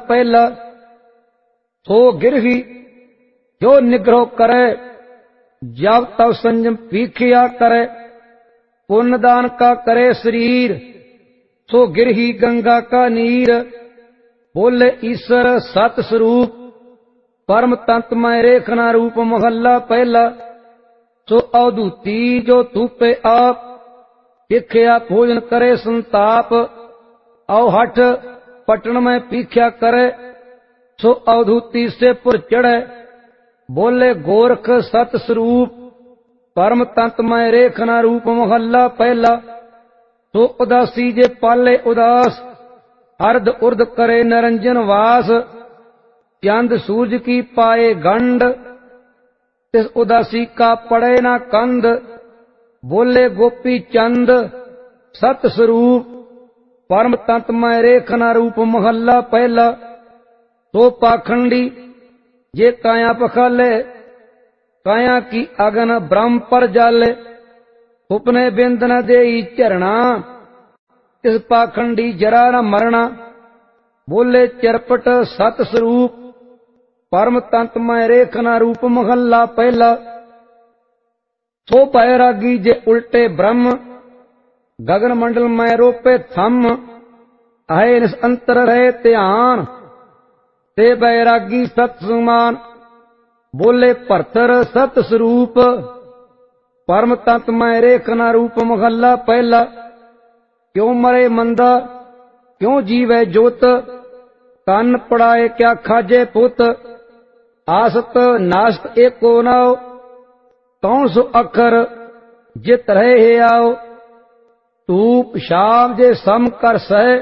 पहला। सो गिरही जो निग्रह करे, जब तब संयम पीखिया करे। पुण्य दान का करे शरीर, सो गिरही गंगा का नीर। बोले ईश्वर सत स्वरूप, परम तंत मैं रेखना रूप। महला पहला। सो अवधूती जो तूपे आप, पीखिया भोजन करे संताप। अवहठ पटन में पीखिया करे, सो अवधूती से पुर चढ़े। बोले गोरख सत स्वरूप, परम तंत में रेखना रूप। महला पहला। सो उदासी जे पाले उदास, अर्ध उर्ध करे निरंजन वास। चंद सूरज की पाए गंड, तिस उदासी का पड़े ना कंद। बोले गोपी चंद सत स्वरूप, परम तंत में रेखना रूप। महला पहला। सो पाखंडी ये काया पखाले, काया की अगन ब्रह्म पर जाले। उपने बिंद न देई झरना, इस पाखंडी जरा न मरना। बोले चरपट सत स्वरूप, परम तंत में रेखना रूप। महला पहला। सो बैरागी जे उल्टे ब्रह्म, गगन मंडल में रोपे थम। आए निसंतर रहे ध्यान, ते बैरागी सत समान। बोले भरतर सत स्वरूप, परम तंत में रेखना रूप। महला पहला। क्यों मरे मंदा, क्यों जीवे जोत। तन पड़ाए क्या खाजे पुत। आसत नासत एको नाओ, कौन सो अखर जित रहे हे आओ। धूप शाम जे सम कर सहे,